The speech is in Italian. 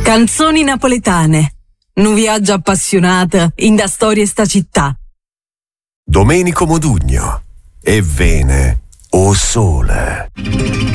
Canzoni napoletane. Un viaggio appassionato in da storia sta città. Domenico Modugno. E Vene o Sole.